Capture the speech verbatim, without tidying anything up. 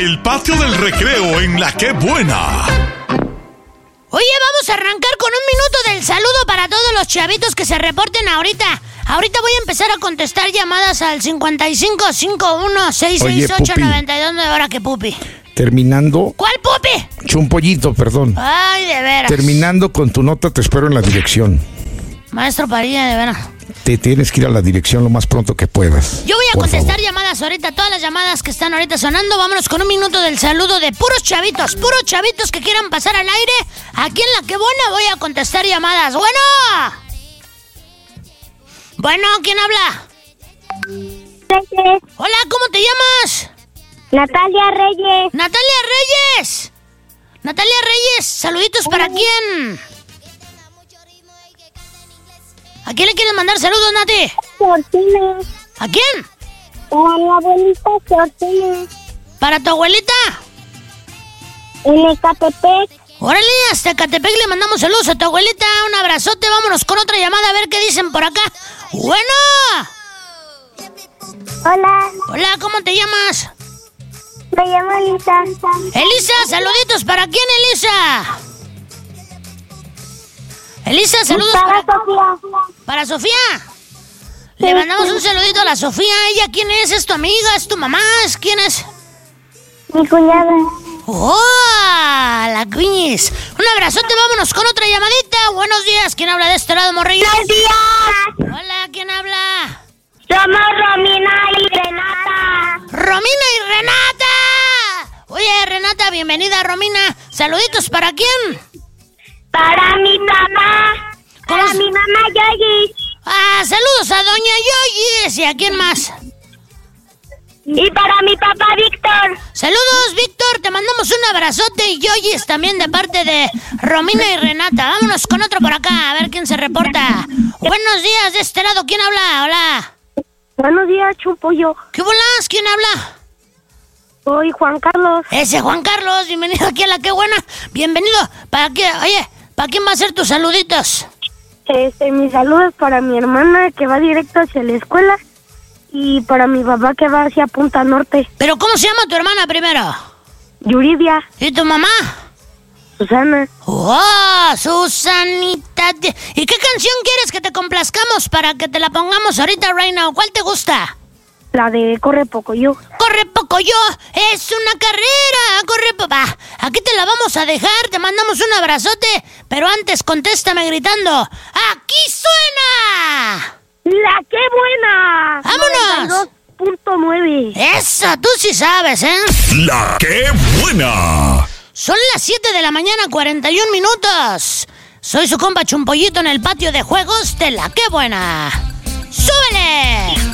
El patio del recreo en La Qué Buena. Oye, vamos a arrancar con un minuto del saludo para todos los chavitos que se reporten ahorita. Ahorita voy a empezar a contestar llamadas al cincuenta y cinco cincuenta y uno sesenta y seis ocho noventa y dos. Ahora que pupi. Terminando... ¿Cuál pupi? Chumpollito, perdón. Ay, de veras. Terminando con tu nota, te espero en la dirección. Maestro Padilla, de veras. Te tienes que ir a la dirección lo más pronto que puedas. Yo voy a por contestar favor. llamadas ahorita, todas las llamadas que están ahorita sonando. Vámonos con un minuto del saludo de puros chavitos, puros chavitos que quieran pasar al aire. Aquí en La Qué Buena voy a contestar llamadas. Bueno. Bueno, ¿quién habla? Reyes. Hola, ¿cómo te llamas? Natalia Reyes. Natalia Reyes. Natalia Reyes, saluditos para quién. ¿A quién le quieres mandar saludos, Nati? Fortuna. ¿A quién? Para mi abuelita Fortuna. ¿Para tu abuelita? En Ecatepec. Órale, hasta Ecatepec le mandamos saludos a tu abuelita. Un abrazote, vámonos con otra llamada a ver qué dicen por acá. Bueno. Hola. Hola, ¿cómo te llamas? Me llamo Elisa. Elisa, saluditos. ¿Para quién, Elisa? Elisa, saludos Para para... Sofía. ¿Para Sofía? Le mandamos un saludito a la Sofía. ¿Ella quién es? ¿Es tu amiga? ¿Es tu mamá? ¿Es quién es? Mi cuñada. ¡Oh! La cuñis. Un abrazote, vámonos con otra llamadita. Buenos días. ¿Quién habla de este lado, morrillo? Buenos días. Hola, ¿quién habla? Somos Romina y Renata. ¡Romina y Renata! Oye, Renata, bienvenida, Romina. Saluditos, ¿para quién? Para mi mamá. Para ¿Cómo? mi mamá Yoyi. Ah, saludos a doña Yoyis. ¿Y a quién más? Y para mi papá Víctor. Saludos, Víctor. Te mandamos un abrazote y Yoyis también de parte de Romina y Renata. Vámonos con otro por acá, a ver quién se reporta. Buenos días, de este lado, ¿quién habla? Hola. Buenos días, Chumpollo. ¿Qué bolas? ¿Quién habla? Soy Juan Carlos. Ese Juan Carlos, bienvenido aquí a La Qué Buena. Bienvenido. ¿Para qué? Oye, ¿para quién va a ser tus saluditos? Este, mis saludos para mi hermana que va directo hacia la escuela y para mi papá que va hacia Punta Norte. ¿Pero cómo se llama tu hermana primero? Yuridia. ¿Y tu mamá? Susana. ¡Oh, Susanita! ¿Y qué canción quieres que te complazcamos para que te la pongamos ahorita, right now? ¿Cuál te gusta? La de Corre Poco Yo. ¡Corre poco yo! ¡Es una carrera! ¡Corre poco! Va, aquí te la vamos a dejar, te mandamos un abrazote, pero antes contéstame gritando ¡aquí suena! ¡La Qué Buena! ¡Vámonos! noventa y dos punto nueve. ¡Eso! Tú sí sabes, ¿eh? La Qué Buena. Son las siete de la mañana, cuarenta y un minutos. Soy su compa Chumpollito en el patio de juegos de La Qué Buena. ¡Súbele!